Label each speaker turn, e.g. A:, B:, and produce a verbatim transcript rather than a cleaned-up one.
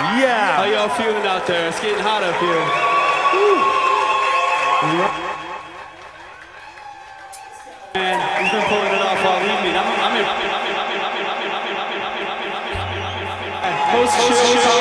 A: Yeah.
B: How y'all feeling out there? It's getting hot up here. Man, he's been pulling it off all evening. I'm, I'm in. Post-show